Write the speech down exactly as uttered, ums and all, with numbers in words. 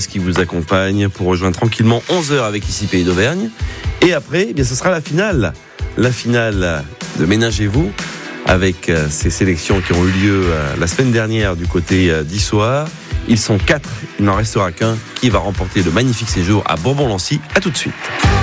qui vous accompagne pour rejoindre tranquillement onze heures avec ici Pays d'Auvergne. Et après, eh bien, ce sera la finale. La finale de Ménagez-vous avec ces sélections qui ont eu lieu la semaine dernière du côté d'Issoire. Ils sont quatre, il n'en restera qu'un qui va remporter le magnifique séjour à Bourbon-Lancy. À tout de suite.